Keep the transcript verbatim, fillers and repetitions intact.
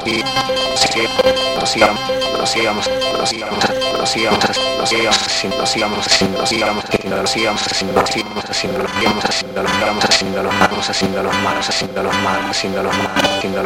y nos sigamos, nos sigamos, nos sigamos, nos sigamos, nos sigamos haciendo, nos sigamos haciendo, nos sigamos haciendo, nos sigamos haciendo, nos sigamos haciendo, nos sigamos haciendo, nos sigamos haciendo, los malos, haciendo los malos, haciendo los malos, haciendo los malos, haciendo los